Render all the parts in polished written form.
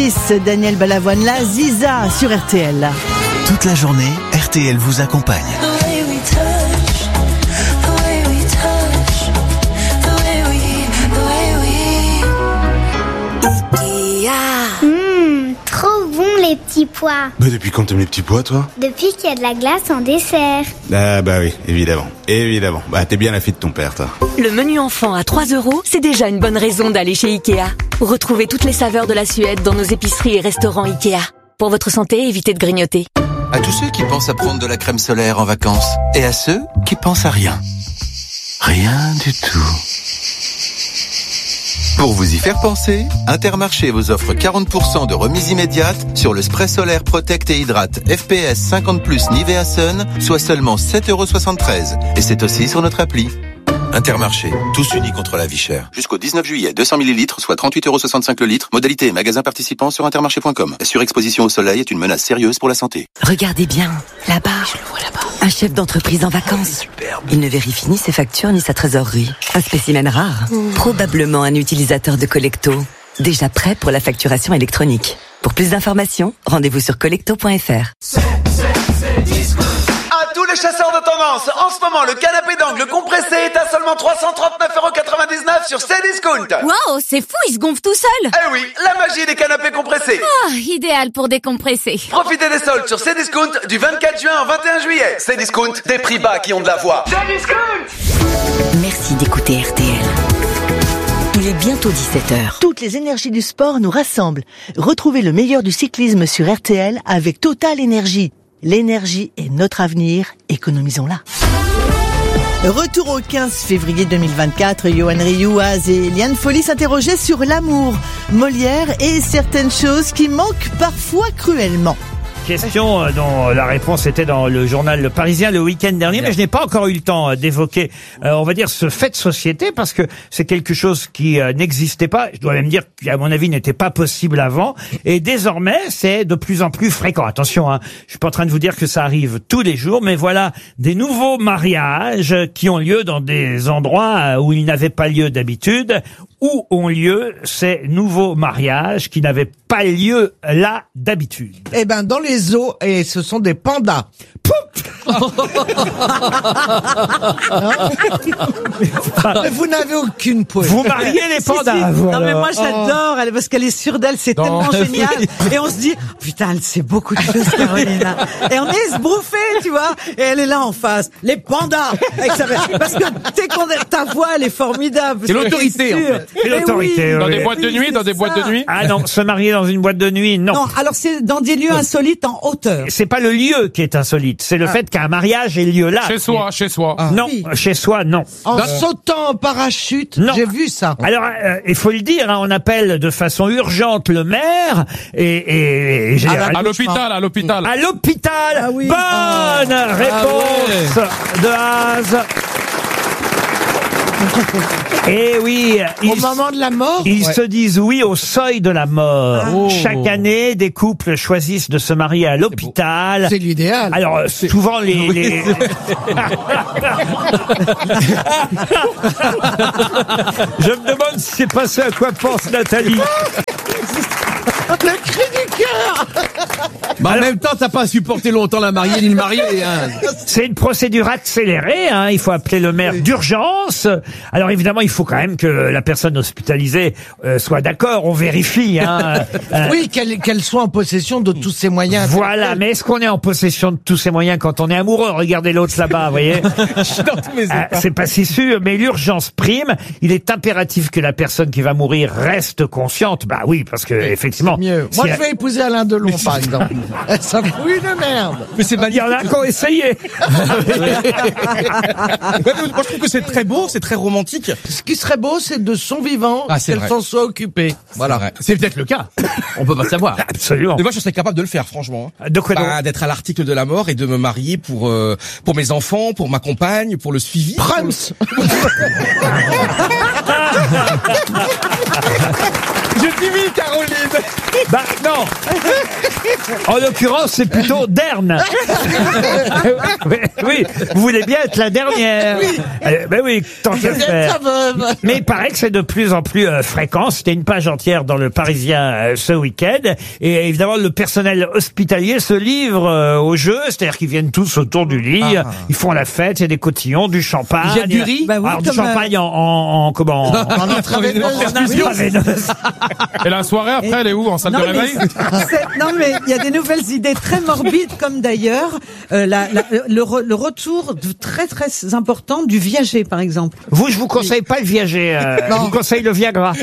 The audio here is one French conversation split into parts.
Daniel Balavoine, la Ziza sur RTL. Toute la journée, RTL vous accompagne. Trop bon les petits pois. Bah depuis quand t'aimes les petits pois, toi? Depuis qu'il y a de la glace en dessert. Ah bah oui, évidemment. Bah t'es bien la fille de ton père, toi. Le menu enfant à 3 €, c'est déjà une bonne raison d'aller chez Ikea. Retrouvez toutes les saveurs de la Suède dans nos épiceries et restaurants Ikea. Pour votre santé, évitez de grignoter. À tous ceux qui pensent à prendre de la crème solaire en vacances. Et à ceux qui pensent à rien. Rien du tout. Pour vous y faire penser, Intermarché vous offre 40% de remise immédiate sur le spray solaire Protect et Hydrate FPS 50+, Nivea Sun, soit seulement 7,73 €. Et c'est aussi sur notre appli. Intermarché, tous unis contre la vie chère. Jusqu'au 19 juillet, 200 ml, soit 38,65 € le litre. Modalité et magasin participant sur intermarché.com. La surexposition au soleil est une menace sérieuse pour la santé. Regardez bien, là-bas. Je le vois là-bas. Un chef d'entreprise en vacances. Superbe. Il ne vérifie ni ses factures ni sa trésorerie. Un spécimen rare. Probablement un utilisateur de Collecto. Déjà prêt pour la facturation électronique. Pour plus d'informations, rendez-vous sur collecto.fr. À tous les chasseurs de tendance, en ce moment, le canapé d'angle compressé est à seulement 339,99 € sur Cdiscount. Wow, c'est fou, il se gonfle tout seul. Eh oui, la magie des canapés compressés. Ah, idéal pour décompresser. Profitez des soldes sur Cdiscount du 24 juin au 21 juillet. Cdiscount, des prix bas qui ont de la voix. Cdiscount. Merci d'écouter RTL. Il est bientôt 17h. Toutes les énergies du sport nous rassemblent. Retrouvez le meilleur du cyclisme sur RTL avec Total Énergie. L'énergie est notre avenir, économisons-la. Retour au 15 février 2024, Yoann Rioux et Liane Folly s'interrogeaient sur l'amour, Molière et certaines choses qui manquent parfois cruellement. Question dont la réponse était dans le journal Le Parisien le week-end dernier, mais je n'ai pas encore eu le temps d'évoquer, on va dire, ce fait de société, parce que c'est quelque chose qui n'existait pas, je dois même dire qu'à mon avis n'était pas possible avant, et désormais c'est de plus en plus fréquent. Attention, je suis pas en train de vous dire que ça arrive tous les jours, mais voilà des nouveaux mariages qui ont lieu dans des endroits où ils n'avaient pas lieu d'habitude. Où ont lieu ces nouveaux mariages qui n'avaient pas lieu là d'habitude? Eh ben, dans les zoos, et ce sont des pandas. Mais vous n'avez aucune poésie. Vous mariez les pandas, vous, Non mais alors. moi j'adore, elle, parce qu'elle est sûre d'elle, c'est tellement génial. Et on se dit, putain, elle sait beaucoup de choses, Carolina. Et on est esbrouffé, tu vois. Et elle est là en face, les pandas. Parce que tu sais qu'on ta voix, elle est formidable. C'est l'autorité, en fait. C'est l'autorité. Dans oui. des boîtes de nuit, dans des boîtes de nuit. Ah non, se marier dans une boîte de nuit, non. Non, alors c'est dans des lieux insolites en hauteur. C'est pas le lieu qui est insolite, c'est le fait qu'un mariage ait lieu là. Chez soi. Non, oui. chez soi, non. En sautant en parachute, Non. j'ai vu ça. Alors, il faut le dire, on appelle de façon urgente le maire et À l'hôpital. à l'hôpital. Ah oui. Bonne réponse de Az. Et oui, Au moment de la mort. ils se disent oui au seuil de la mort. Chaque année, des couples choisissent de se marier à l'hôpital. C'est l'idéal. Alors, souvent les... Je me demande si c'est pas ce à quoi pense Nathalie. Le cri du cœur. En même temps, t'as pas supporté longtemps la mariée ni le marié. C'est une procédure accélérée, il faut appeler le maire d'urgence. Alors évidemment, il faut quand même que la personne hospitalisée soit d'accord, on vérifie. Oui, qu'elle soit en possession de tous ses moyens. Voilà, mais est-ce qu'on est en possession de tous ces moyens quand on est amoureux? Regardez l'autre là-bas, vous voyez. C'est pas si sûr, mais l'urgence prime. Il est impératif que la personne qui va mourir reste consciente. Bah oui, parce que effectivement... Mieux. Moi, je vais épouser Alain Delon, par exemple. Ça fout une merde. Mais c'est Il y en a qui ont essayé. Moi, je trouve que c'est très beau, c'est très romantique. Ce qui serait beau, c'est de son vivant c'est qu'elle vrai. s'en soit occupée. Voilà. C'est peut-être le cas. On peut pas savoir. Absolument. Mais moi, je serais capable de le faire, franchement. De quoi donc? D'être à l'article de la mort et de me marier pour mes enfants, pour ma compagne, pour le suivi. Prums. Je t'imite, Caroline. Bah non. Oh l'occurrence, c'est plutôt Dern. Oui, vous voulez bien être la dernière. Ben oui, tant qu'à faire. Mais il paraît que c'est de plus en plus fréquent. C'était une page entière dans le Parisien ce week-end. Et évidemment, le personnel hospitalier se livre au jeu. C'est-à-dire qu'ils viennent tous autour du lit. Ils font la fête, il y a des cotillons, du champagne. Il y a du riz. Alors, du champagne en comment? En intraveineuse. Et la soirée après, elle est où? En salle de réveil? Non, mais il y a des nouvelles idées très morbides, comme d'ailleurs le retour très très important du Viager, par exemple. Vous, je vous conseille pas le Viager. Je vous conseille le Viagra.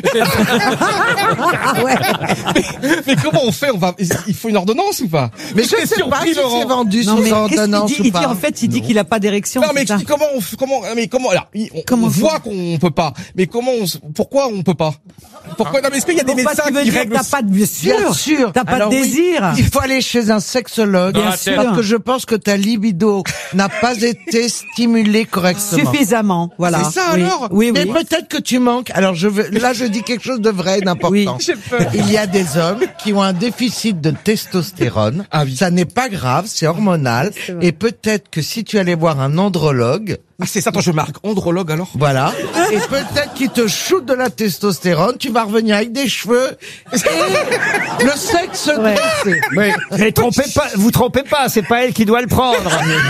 Mais comment on fait? Il faut une ordonnance ou pas? Mais je sais pas si c'est vendu Non, sous mais ordonnance ou pas. En fait, il dit qu'il a pas d'érection. Non, mais comment alors, on voit qu'on peut pas. Mais pourquoi on peut pas? Pourquoi? Non, mais est-ce qu'il y a des médecins qui règlent? T'as pas de bien sûr. T'as pas de désir. Il faut aller chez un sexologue. Bien sûr. Parce que je pense que ta libido n'a pas été stimulée correctement. Suffisamment, voilà. C'est ça alors? Oui. Mais peut-être que tu manques. Alors là, je dis quelque chose de vrai, d'important. Oui. Il y a des hommes qui ont un déficit de testostérone. Ah oui. Ça n'est pas grave, c'est hormonal. Et peut-être que si tu allais voir un andrologue, Ah, c'est ça, attends, je marque. Andrologue, alors? voilà. Et peut-être qu'il te shoot de la testostérone, tu vas revenir avec des cheveux et le sexe dressé. Mais vous trompez pas, c'est pas elle qui doit le prendre.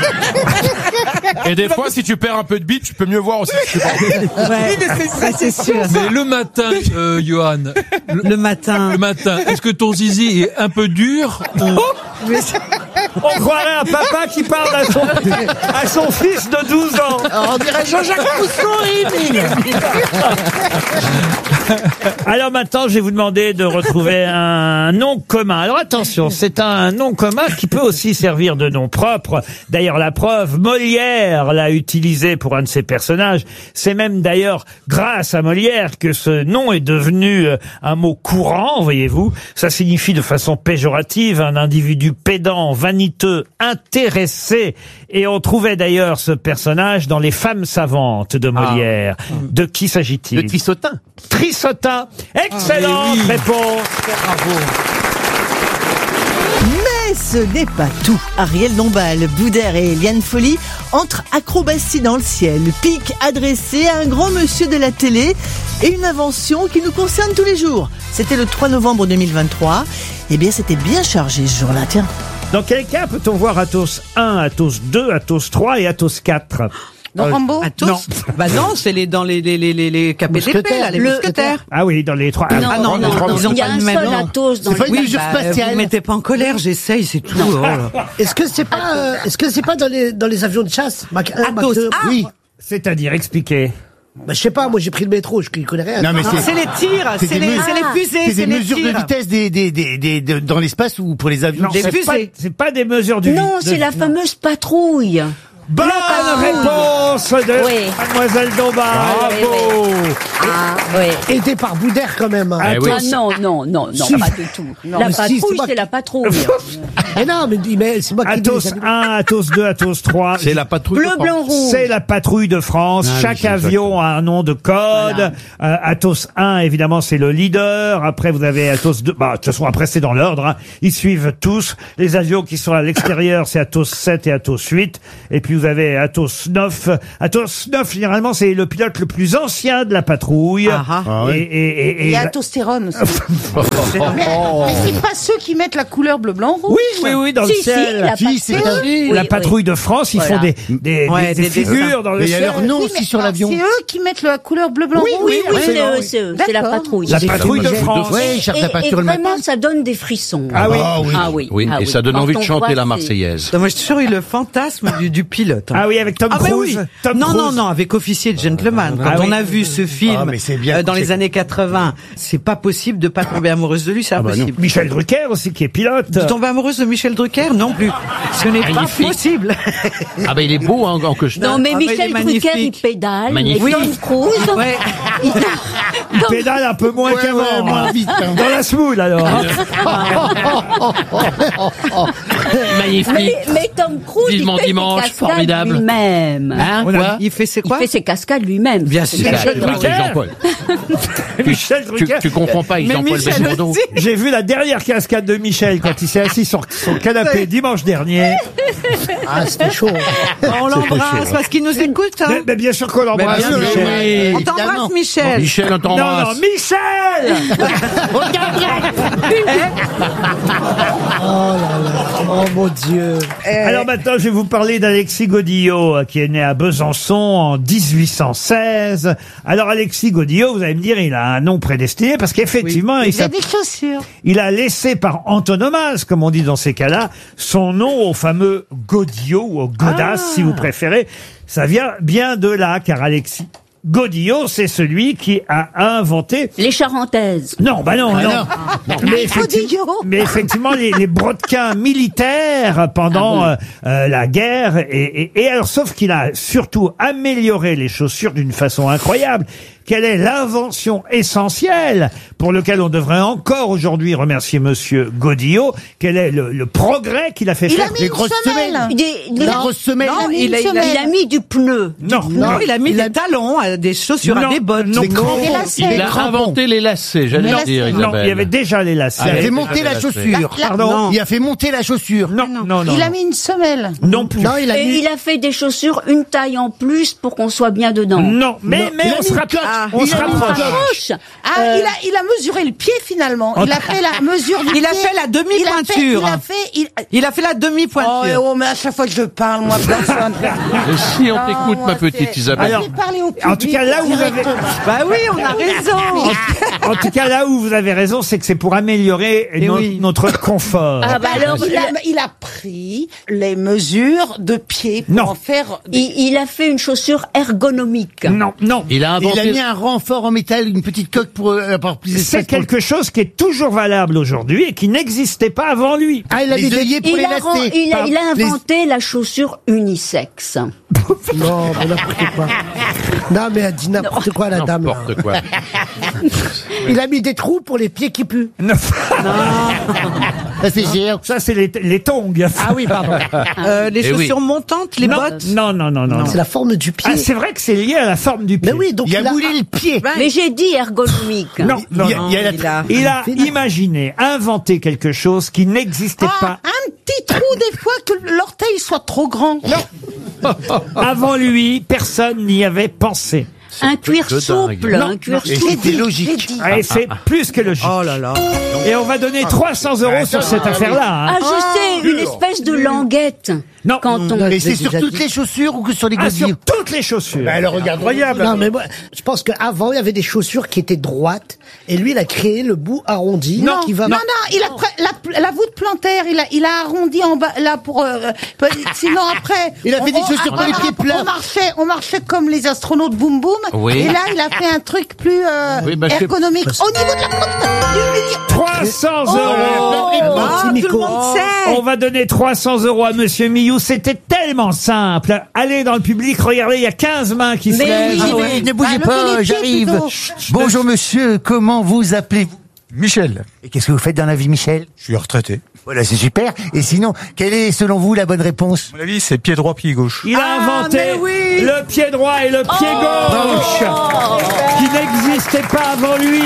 Et des fois, si tu perds un peu de bite, tu peux mieux voir aussi. C'est sûr. Mais le matin, Johan. Le matin. Le matin, est-ce que ton zizi est un peu dur? On croirait un papa qui parle à son fils de 12 ans. Alors, on dirait Jean-Jacques Rousseau et Émile. Alors maintenant, je vais vous demander de retrouver un nom commun. Alors attention, c'est un nom commun qui peut aussi servir de nom propre. D'ailleurs, la preuve, Molière l'a utilisé pour un de ses personnages. C'est même d'ailleurs grâce à Molière que ce nom est devenu un mot courant, voyez-vous. Ça signifie de façon péjorative un individu pédant, vaniteux, intéressé. Et on trouvait d'ailleurs ce personnage dans Les Femmes savantes de Molière. De qui s'agit-il? De Trissotin. Trissotin. Excellente réponse. Bravo. Mais ce n'est pas tout. Ariel Dombal, Boudère et Liane Folly entrent acrobatie dans le ciel, pic adressé à un grand monsieur de la télé et une invention qui nous concerne tous les jours. C'était le 3 novembre 2023. Eh bien, c'était bien chargé ce jour-là, tiens. Dans quel cas peut-on voir Athos 1, Athos 2, Athos 3 et Athos 4? Dans Rambo? Non. Bah non, c'est dans les KPDP, là, les mousquetaires. Ah oui, dans les trois. Non, non, ils ont il y a pas un le même seul nom. Athos dans C'est pas les... une mesure spatiale. Vous mettez pas en colère, j'essaye, c'est tout. Oh là. Est-ce que c'est pas dans les avions de chasse? Athos. Oui. C'est-à-dire, expliquez. Bah, je sais pas, moi j'ai pris le métro, je connais rien. Non, mais C'est les tirs, c'est les fusées, c'est des mesures de vitesse dans l'espace ou pour les avions. Non, c'est pas des mesures du Non, c'est la fameuse patrouille. Bonne réponse de Mademoiselle Dombal. Bravo. Ah, oui. Aidé par Boudère quand même. Ah non, pas du tout. La patrouille, c'est la patrouille. Mais non, mais c'est moi qui dis. Athos 1, Athos 2, Athos 3. C'est la patrouille Bleu, blanc, rouge. C'est la patrouille de France. Chaque avion a un nom de code. Athos 1, évidemment, c'est le leader. Après, vous avez Athos 2. Bah, de toute façon, après, c'est dans l'ordre. Hein. Ils suivent tous. Les avions qui sont à l'extérieur, c'est Athos 7 et Athos 8. Et puis, vous avez Athos 9. Athos 9, généralement, c'est le pilote le plus ancien de la patrouille. Et Athostérone aussi. Mais c'est pas ceux qui mettent la couleur bleu, blanc, rouge. Oui, dans le ciel. La patrouille de France, ils font des figures dans le ciel. Il y a leur nom aussi sur l'avion. C'est eux qui mettent la couleur bleu, blanc, rouge. Oui, c'est eux. C'est la patrouille. La patrouille de France. Et vraiment, ça donne des frissons. Ah oui. Et ça donne envie de chanter la Marseillaise. Moi, je suis sûr, il le fantasme du pilote. Ah oui, avec Tom Cruise. Non, avec Officier de Gentleman. Quand on a vu ce film dans les années 80, c'est pas possible de pas tomber amoureuse de lui, c'est impossible. Michel Drucker aussi, qui est pilote. De tomber amoureuse de Michel Drucker, non plus. Ce n'est pas possible. Ah ben il est beau en costume. Non, mais Michel Drucker, il pédale. Magnifique. Tom Cruise. Il pédale un peu moins qu'avant. Moins vite. Dans la semoule, alors. Magnifique. Mais Tom Cruise, Vivement il fait dimanche, ses cascades formidable. lui-même. Hein, quoi? Il fait ses quoi? Il fait ses cascades lui-même. Bien sûr. Michel Drucker. Jean-Paul. Michel Drucker. Tu confonds pas avec Jean-Paul Belmondo. J'ai vu la dernière cascade de Michel quand il s'est assis sur son canapé dimanche dernier. Ah, c'était chaud. On l'embrasse parce qu'il nous écoute. Hein. Mais bien sûr qu'on l'embrasse, bien sûr, Michel. On t'embrasse, Michel. Michel, on t'embrasse. Non, Michel. Oh là là. Oh mon Dieu. Alors maintenant, je vais vous parler d'Alexis Godillot, qui est né à Besançon en 1816. Alors Alexis Godillot, vous allez me dire, il a un nom prédestiné parce qu'effectivement, Il a des chaussures. il a laissé par antonomase, comme on dit dans ces cas-là, son nom au fameux Godillot, ou au Godas, si vous préférez. Ça vient bien de là, car Alexis Godillot, c'est celui qui a inventé... Les Charentaises. Non, bah non, non. Mais effectivement, les brodequins militaires pendant la guerre. Et alors, sauf qu'il a surtout amélioré les chaussures d'une façon incroyable. Quelle est l'invention essentielle pour lequel on devrait encore aujourd'hui remercier Monsieur Godillot? Quel est le progrès qu'il a fait faire? Les grosses semelles. Les grosses semelles. Non, il a mis du pneu. Non, Non, il a mis des talons, des chaussures, Non, des bottes. non, des grands- Des lacets. Il a inventé les lacets, j'allais dire, non, Isabelle. il y avait déjà les lacets. Il a fait Avec monter la la chaussure. Pardon? Il a fait monter la chaussure. Non, non, non. Il a mis une semelle. Non plus. Non, il a Et mis... il a fait des chaussures une taille en plus pour qu'on soit bien dedans. Non, mais Il a on mis se une rapproche. coque. On Il se a mis une rapproche. Proche. Il a mesuré le pied finalement. Il a fait la mesure du pied. Il a fait la demi-pointure. Il a fait la Oh, demi-pointure. oh, mais à chaque fois que je parle, moi, personne. Et si on t'écoute, ma petite Isabelle. Alors, J'ai parlé au public. en tout cas, là où vous avez... Bah oui, on a raison. En tout cas, là où vous avez raison, c'est que c'est pour améliorer notre confort. Ah bah alors, Il a pris les mesures de pied pour Non. en faire. il a fait une chaussure ergonomique. Non, non. Il a Il a inventé... mis un renfort en métal, une petite coque pour avoir plus d'espace. C'est quelque chose qui est toujours valable aujourd'hui et qui n'existait pas avant lui. Ah, il a Les mis des œillets pour Il les a, lacets. il a inventé la chaussure unisexe. Non, mais n'importe quoi. Non, mais elle dit n'importe quoi, la dame. là. N'importe quoi. Il a mis des trous pour les pieds qui puent. Non. Ça, c'est géant. Ça, c'est les tongs. Ah oui, pardon. Les Eh oui. chaussures montantes, les non, bottes. non, non, non, non. C'est la forme du pied. Ah, c'est vrai que c'est lié à la forme du pied. Mais oui, donc il a moulé le pied. Mais j'ai dit ergonomique. Non, non, Il y a- non. il y a la- Il a imaginé, inventé quelque chose qui n'existait pas Un petit trou des fois que l'orteil soit trop grand. avant lui. Personne n'y avait pensé. Un cuir de dingue. souple. Non, Un cuir Et souple. c'était logique. Et c'est plus que logique. Oh là là. Et on va donner 300 € sur cette affaire-là. hein. Ah, je sais, une espèce de languette. Non. Quand on... Mais c'est sur toutes les chaussures ou que sur les Ah, sur godilles? toutes les chaussures. Bah, alors, regarde, non, mais moi, je pense qu'avant, il y avait des chaussures qui étaient droites, et lui, il a créé le bout arrondi. Non, qui va... non, il a la voûte plantaire, il a arrondi en bas, là, pour, sinon après. Il a fait des chaussures pour les pieds plats. On marchait comme les astronautes boum boum. Oui. Et là, il a fait un truc plus, Oui, bah, ergonomique. Au niveau de la pointe. 300 €. Ah, tout le monde sait. On va donner 300 € à Monsieur Millou. C'était tellement simple. Allez dans le public, regardez, il y a 15 mains qui se Mais lèvent. oui. Ne bougez Bah, pas, levez les pieds j'arrive. plutôt. Bonjour monsieur, comment vous appelez-vous? Michel, Et qu'est-ce que vous faites dans la vie, Michel? je suis retraité. Voilà, c'est super. Et sinon, quelle est selon vous la bonne réponse? À mon avis, c'est pied droit, pied gauche. Il a inventé mais oui. le pied droit et le pied gauche qui n'existaient pas avant lui.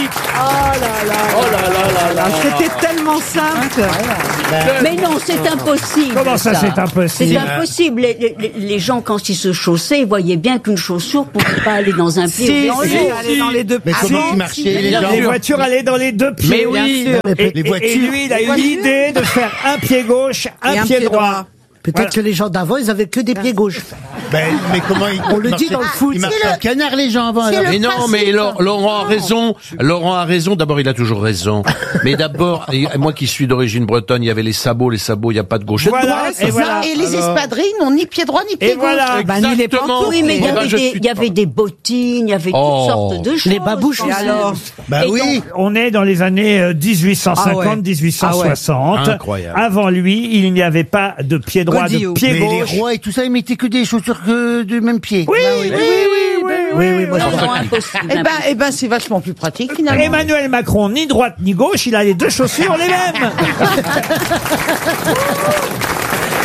C'était tellement simple. Mais non, c'est impossible. Comment ça, c'est impossible? C'est impossible. Les gens, quand ils se chaussaient, ils voyaient bien qu'une chaussure ne pouvait pas aller dans un pied ou dans Si, l'autre. aller dans les deux Mais pieds. comment ils marchaient, les gens? Les voitures allaient dans les deux pieds. Mais oui. Bien sûr. Et, Les voitures. et lui, il a eu l'idée de faire un pied gauche, Et un pied droit. Peut-être Voilà. que les gens d'avant, ils avaient que des pieds gauches. Ben, mais comment On le dit dans le foot. Ils marchaient en canard, les gens avant. alors. Mais non, mais Laurent a raison. Laurent a raison. D'abord, il a toujours raison. Mais d'abord, moi qui suis d'origine bretonne, il y avait les sabots. Les sabots, il n'y a pas de gauche et de droite. Voilà, et voilà. Et les espadrilles n'ont ni pied droit ni pied Et gauche. voilà. Bah, ni les Exactement. pantoufles. Oui, mais il y Eh ben, avait je des- suis il y avait des bottines, il y avait Oh. toutes sortes de choses. Les babouches quand aussi. même. Bah Et oui. donc, On est dans les années 1850, Ah ouais. 1860. Incroyable. Avant lui, il n'y avait pas de pied droit, de Godillot. pied Mais gauche. les rois et tout ça, ils mettaient que des chaussures que du même pied. Oui, Ah oui, oui, moi, non, je- non, impossible. Eh ben, c'est vachement plus pratique finalement. Emmanuel Macron, ni droite ni gauche, il a les deux chaussures les mêmes.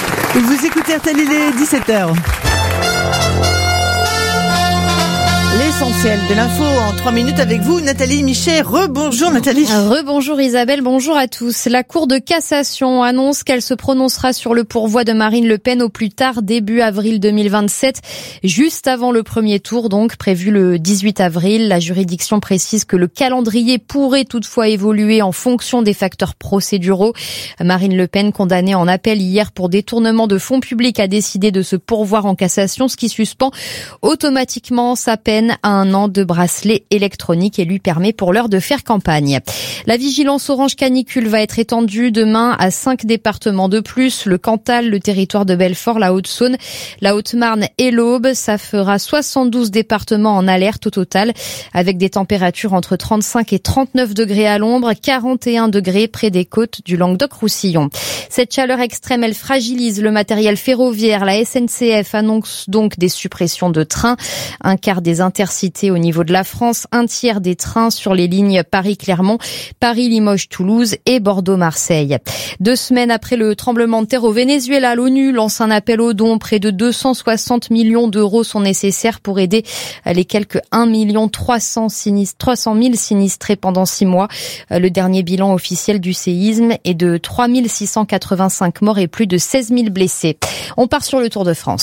Vous écoutez RTL, il est 17h. Les l'essentiel de l'info en 3 minutes avec vous, Nathalie Michet. Rebonjour Nathalie. Rebonjour Isabelle, bonjour à tous. La Cour de cassation annonce qu'elle se prononcera sur le pourvoi de Marine Le Pen au plus tard début avril 2027, juste avant le premier tour, donc prévu le 18 avril. La juridiction précise que le calendrier pourrait toutefois évoluer en fonction des facteurs procéduraux. Marine Le Pen, condamnée en appel hier pour détournement de fonds publics, a décidé de se pourvoir en cassation, ce qui suspend automatiquement sa peine à 1 an de bracelet électronique et lui permet pour l'heure de faire campagne. La vigilance orange canicule va être étendue demain à 5 départements de plus, le Cantal, le territoire de Belfort, la Haute-Saône, la Haute-Marne et l'Aube. Ça fera 72 départements en alerte au total, avec des températures entre 35 et 39 degrés à l'ombre, 41 degrés près des côtes du Languedoc-Roussillon. Cette chaleur extrême, elle fragilise le matériel ferroviaire. La SNCF annonce donc des suppressions de trains. Un quart des intercités au niveau de la France, un tiers des trains sur les lignes Paris-Clermont, Paris-Limoges-Toulouse et Bordeaux-Marseille. 2 semaines après le tremblement de terre au Venezuela, l'ONU lance un appel aux dons. Près de 260 millions d'euros sont nécessaires pour aider les quelques 1 300 000 sinistrés pendant 6 mois. Le dernier bilan officiel du séisme est de 3 685 morts et plus de 16 000 blessés. On part sur le Tour de France.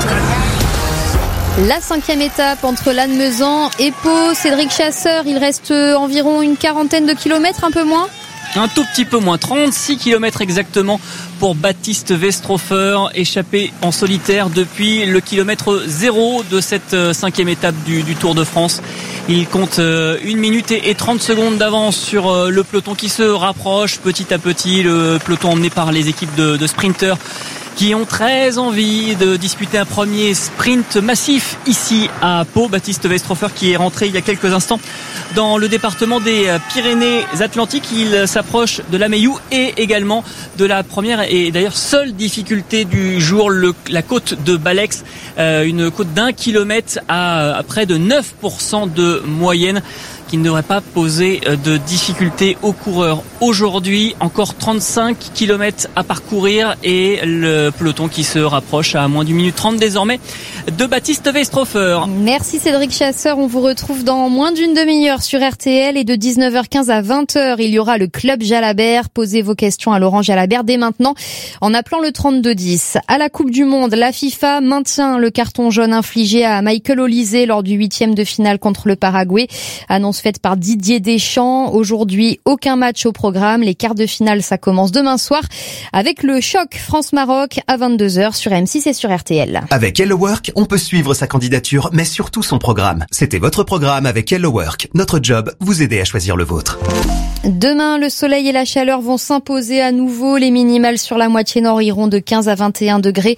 La 5e étape entre Lannemezan et Pau. Cédric Chasseur, il reste environ une quarantaine de kilomètres, un peu moins. Un tout petit peu moins, 36 km exactement pour Baptiste Westrofer, échappé en solitaire depuis le kilomètre 0 de cette 5e étape du Tour de France. Il compte 1 minute et 30 secondes d'avance sur le peloton qui se rapproche petit à petit, le peloton emmené par les équipes de sprinteurs qui ont très envie de disputer un premier sprint massif ici à Pau. Baptiste Westrofer qui est rentré il y a quelques instants dans le département des Pyrénées-Atlantiques. Il s'approche de la Meilloux et également de la première et d'ailleurs seule difficulté du jour, la côte de Balex, une côte d'1 kilomètre à près de 9% de moyenne, qui ne devrait pas poser de difficultés aux coureurs. Aujourd'hui, encore 35 km à parcourir et le peloton qui se rapproche à moins d'1 minute 30 désormais de Baptiste Westrofer. Merci Cédric Chasseur, on vous retrouve dans moins d'une demi-heure sur RTL et de 19h15 à 20h, il y aura le Club Jalabert. Posez vos questions à Laurent Jalabert dès maintenant en appelant le 3210. À la Coupe du Monde, la FIFA maintient le carton jaune infligé à Michael Olise lors du 8e de finale contre le Paraguay. Annonce faite par Didier Deschamps. Aujourd'hui, aucun match au programme. Les quarts de finale, ça commence demain soir avec le choc France-Maroc à 22h sur M6 et sur RTL. Avec Hello Work, on peut suivre sa candidature, mais surtout son programme. C'était votre programme avec Hello Work. Notre job, vous aider à choisir le vôtre. Demain, le soleil et la chaleur vont s'imposer à nouveau. Les minimales sur la moitié nord iront de 15 à 21 degrés,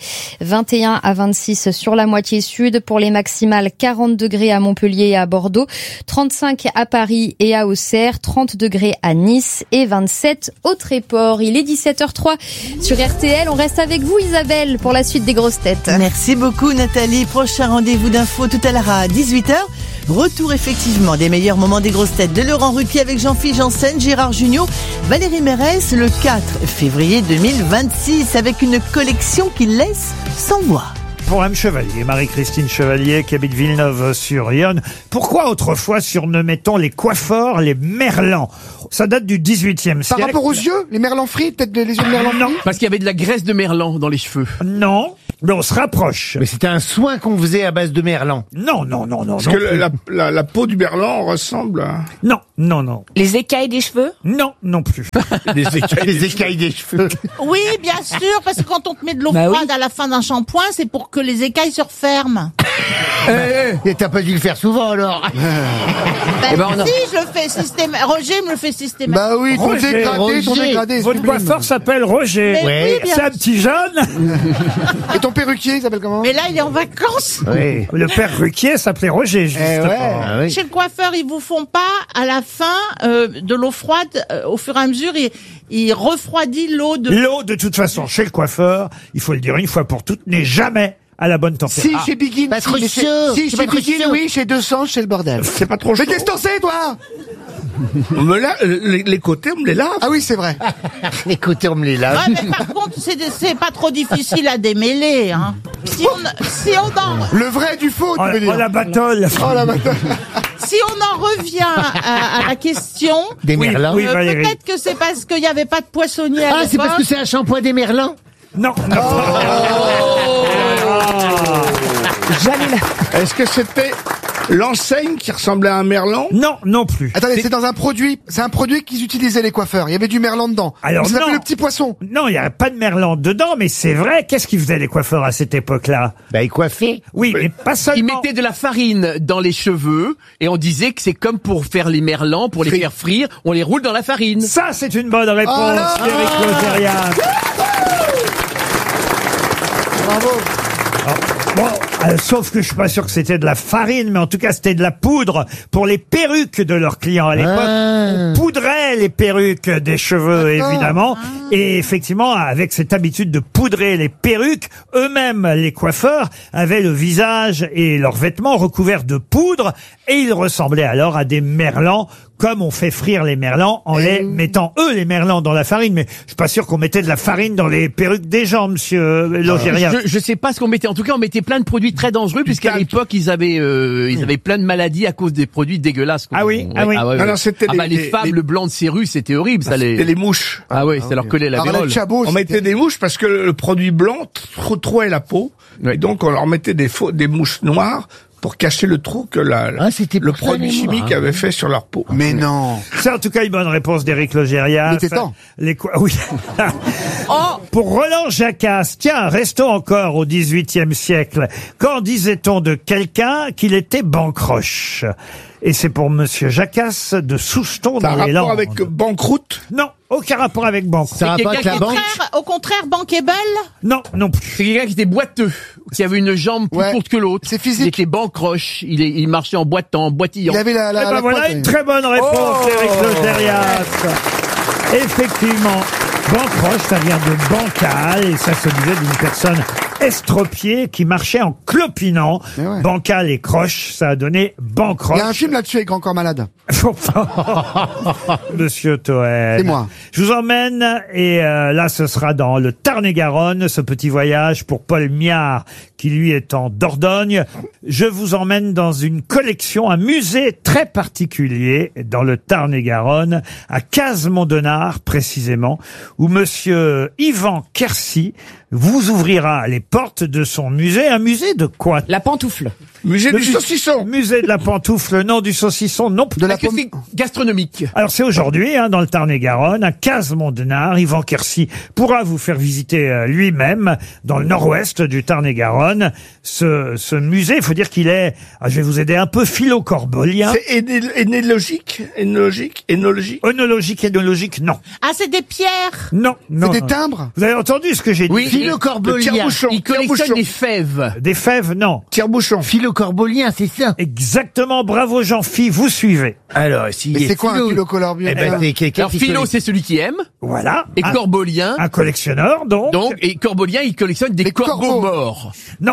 21 à 26 sur la moitié sud. Pour les maximales, 40 degrés à Montpellier et à Bordeaux, 35 à Paris et à Auxerre, 30 degrés à Nice et 27 au Tréport. Il est 17h03 sur RTL. On reste avec vous Isabelle pour la suite des grosses têtes. Merci beaucoup Nathalie. Prochain rendez-vous d'infos tout à l'heure à 18h. Retour effectivement des meilleurs moments des grosses têtes de Laurent Ruquier avec Jean-Philippe Janssen, Gérard Jugnot, Valérie Mérès le 4 février 2026 avec une collection qui laisse sans voix. Pour Mme Chevalier, Marie-Christine Chevalier qui habite Villeneuve-sur-Yonne. Pourquoi autrefois surnommait-on les coiffeurs les merlans? Ça date du 18e siècle. Par rapport aux yeux? Les merlans frits? Peut-être les yeux de merlan frits? Parce qu'il y avait de la graisse de merlan dans les cheveux. Non, mais on se rapproche. Mais c'était un soin qu'on faisait à base de merlan. Non. Parce que la peau du merlan ressemble à... Non. Les écailles des cheveux? Non plus. Les écailles des cheveux. Oui, bien sûr, parce que quand on te met de l'eau froide à la fin d'un shampoing, c'est pour que les écailles se referment. Et t'as pas dû le faire souvent alors. Si, je le fais systématiquement. Roger me le fait systématiquement. Bah oui, ton dégradé. Votre coiffeur s'appelle Roger. Oui, c'est un petit jeune. Et ton perruquier, il s'appelle comment? Mais là, il est en vacances. Oui. Le père Ruquier s'appelait Roger, justement. Chez le coiffeur, ils vous font pas à la fin de l'eau froide. Au fur et à mesure, il refroidit l'eau de... L'eau, de toute façon, chez le coiffeur, il faut le dire une fois pour toutes, n'est jamais à la bonne température. Si, chez Biguine. Si, chez Biguine, oui, chez 200, chez le bordel. C'est pas trop chaud. Mais qu'est-ce que t'en sais, toi? On me lave, les côtés, on me les lave. Ah oui, c'est vrai. Les côtés, on me les lave. Ouais, mais par contre, c'est pas trop difficile à démêler, hein. si on en... Le vrai du faux, tu veux dire. Oh la batole. Oh la batole. Si on en revient à la question, Des merlans. Oui, Valérie. peut-être que c'est parce qu'il n'y avait pas de poissonnier à Ah, c'est parce que l'époque. c'est un shampoing des merlans? Non, non. Est-ce que c'était l'enseigne qui ressemblait à un merlan? Non, non plus. Attendez, c'est dans un produit. C'est un produit qu'ils utilisaient les coiffeurs. Il y avait du merlan dedans. Alors ça s'appelle non. le petit poisson. Non, il n'y avait pas de merlan dedans, mais c'est vrai. Qu'est-ce qu'ils faisaient les coiffeurs à cette époque-là? Bah, ils coiffaient. Oui, mais pas Ils seulement. mettaient de la farine dans les cheveux et on disait que c'est comme pour faire les merlans, pour les faire frire, on les roule dans la farine. Ça, c'est une bonne réponse, Oh là Eric Logérias. Bravo. Bon, sauf que je suis pas sûr que c'était de la farine, mais en tout cas c'était de la poudre pour les perruques de leurs clients à l'époque. On poudrait les perruques des cheveux, évidemment. Et effectivement, avec cette habitude de poudrer les perruques, eux-mêmes, les coiffeurs, avaient le visage et leurs vêtements recouverts de poudre, et ils ressemblaient alors à des merlans, comme on fait frire les merlans en les mettant, eux, les merlans dans la farine. Mais je suis pas sûr qu'on mettait de la farine dans les perruques des gens, monsieur Logérias. Je sais pas ce qu'on mettait. En tout cas, on mettait plein de produits très dangereux puisqu'à l'époque, ils avaient plein de maladies à cause des produits dégueulasses. Ah oui, ah oui. Non, non, c'était les femmes, le blanc de Cérus, c'était horrible. C'était les mouches. Ah oui, ça leur collait la vérole. On mettait des mouches parce que le produit blanc trouait la peau. Et donc, on leur mettait des mouches noires pour cacher le trou que le produit chimique avait fait sur leur peau. Mais non. C'est en tout cas une bonne réponse d'Éric Logérias. Il était temps. Oui. Pour Roland Jacasse, tiens, restons encore au XVIIIe siècle. Quand disait-on de quelqu'un qu'il était bancroche? Et c'est pour Monsieur Jacasse de Souston dans les Landes. Ça a rapport avec banqueroute? Non, aucun rapport avec banqueroute. Ça a rapport avec la banque? Au contraire, bankable? Non, non plus. C'est quelqu'un qui était boiteux, qui avait une jambe plus courte que l'autre. C'est physique. Il était bancroche, il marchait en boitillant. Il avait la voilà pointe, une très bonne réponse d'Éric Logérias. Effectivement, bancroche, ça vient de bancal, et ça se disait d'une personne estropiée qui marchait en clopinant. Bancal et croche, ça a donné bancroche. Il y a un film là-dessus avec Encore Malade. Monsieur Toen. C'est moi. Je vous emmène, et là ce sera dans le Tarn-et-Garonne, ce petit voyage pour Paul Miard, qui lui est en Dordogne. Je vous emmène dans une collection, un musée très particulier dans le Tarn-et-Garonne, à Cazes-Mondenard précisément, où monsieur Yvan Quercy vous ouvrira les portes de son musée. Un musée de quoi? La pantoufle. Musée du saucisson. Musée de la pantoufle, non, du saucisson, non. De la C'est gastronomique. Alors c'est aujourd'hui, dans le Tarn-et-Garonne, à Cazes-Mondenard. Yvan Quercy pourra vous faire visiter lui-même, dans le nord-ouest du Tarn-et-Garonne, ce musée. Il faut dire qu'il est, je vais vous aider un peu, philo-corbolien. C'est énologique, Œnologique, non. Ah, c'est des pierres? Non, non. C'est des non. timbres? Vous avez entendu ce que j'ai dit? Oui, Philo-corbolien. il collectionne des fèves. Des fèves, non. Tire-bouchon. Philo-corbolien, c'est ça. Exactement, bravo Jean-Phi, vous suivez. Alors, si. Mais c'est quoi un philo-corbolien? Eh ben, c'est quelqu'un Alors qui Philo, c'est celui qui aime. Voilà. Et Corbolien. Un collectionneur, donc. Et Corbolien, il collectionne des corbeaux morts. Non.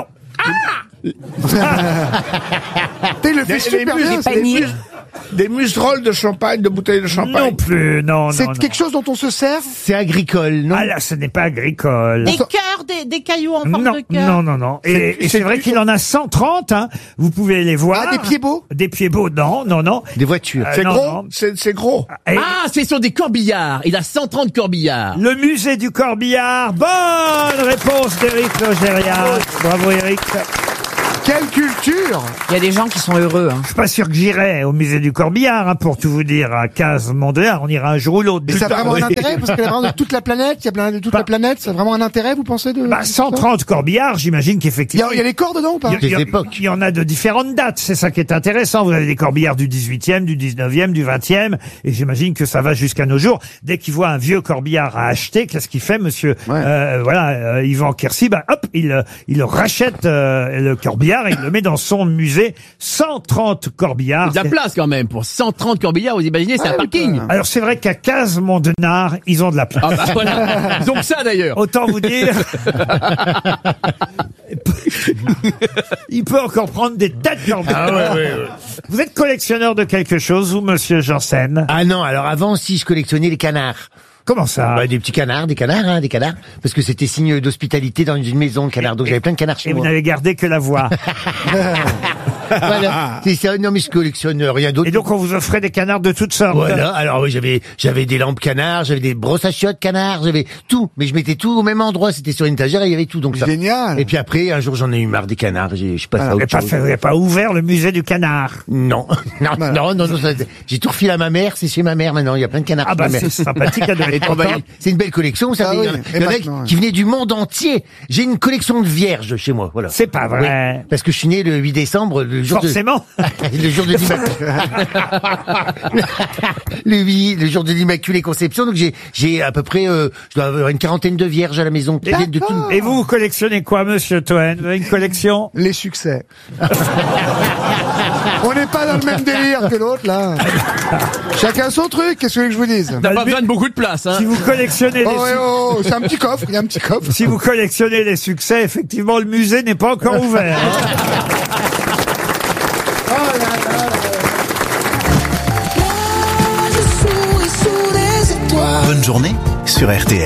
T'es le fait super bien. Des muserolles de champagne, de bouteilles de champagne. Non plus, non, C'est non. quelque chose dont on se sert? C'est agricole, non? Ah là, ce n'est pas agricole. Des cœurs, des cailloux en forme Non, de cœur? non. Et c'est vrai qu'il en a 130, Vous pouvez les voir. Ah, des pieds beaux? Des pieds beaux, non. Des voitures. C'est non, gros? non. C'est gros. Et Ce sont des corbillards. Il a 130 corbillards. le musée du Corbillard. Bonne réponse d'Éric Logérias. Bravo Éric. Quelle culture! Il y a des gens qui sont heureux. Je suis pas sûr que j'irai au musée du Corbillard, pour tout vous dire, à Cazes-Mondenard. On ira un jour ou l'autre. Et ça a vraiment un intérêt? Parce qu'il y a vraiment de toute la planète, il y a plein de toute la planète, ça a vraiment un intérêt, vous pensez, de... 130 corbillards, j'imagine qu'effectivement... Il y a les corps dedans ou pas? Il y en a de différentes dates, c'est ça qui est intéressant. Vous avez des corbillards du 18e, du 19e, du 20e, et j'imagine que ça va jusqu'à nos jours. Dès qu'il voit un vieux corbillard à acheter, qu'est-ce qu'il fait, monsieur Yvan Quercy? Hop, il rachète le corbillard et il le met dans son musée. 130 corbillards. Il y a de la place quand même. Pour 130 corbillards, vous imaginez, c'est un parking. Alors c'est vrai qu'à Cazes-Mondenard, ils ont de la place. Ah bah voilà. Ils ont que ça d'ailleurs. Autant vous dire. Il peut encore prendre des tas de corbillards. Vous êtes collectionneur de quelque chose, ou monsieur Janssen? Ah non, alors avant, si je collectionnais les canards. Comment ça? Des petits canards, des canards. Parce que c'était signe d'hospitalité dans une maison de canards. Donc j'avais plein de canards chez Et moi. vous n'avez gardé que la voix. Voilà. C'est ça. Non, mais je collectionne rien d'autre. Et donc, on vous offrait des canards de toutes sortes. Voilà. Alors, oui, j'avais des lampes canards, j'avais des brosses à chiottes canards, j'avais tout. Mais je mettais tout au même endroit. C'était sur une étagère et il y avait tout. Donc génial. Et puis après, un jour, j'en ai eu marre des canards. Je suis passé à autre chose. Vous n'avez pas ouvert le musée du canard? Non. Non, j'ai tout refilé à ma mère. C'est chez ma mère maintenant. Il y a plein de canards. Ah bah, c'est sympathique. Elle doit être contente. C'est une belle collection. Ça il y en a qui venaient du monde entier. J'ai une collection de vierges chez moi. Voilà. C'est pas vrai. Oui, parce que je suis né le 8 décembre, le jour Forcément. le jour de le jour de l'Immaculée Conception. Donc j'ai à peu près, je dois avoir une quarantaine de vierges à la maison. Qui viennent de tout. Et vous collectionnez quoi, monsieur Toen? Vous avez une collection? Les succès. On n'est pas dans le même délire que l'autre, là. Chacun son truc, qu'est-ce que vous voulez que je vous dise? T'as pas besoin de beaucoup de place, hein. Si vous collectionnez c'est un petit coffre, il y a un petit coffre. Si vous collectionnez les succès, effectivement, le musée n'est pas encore ouvert. Bonne journée sur RTL.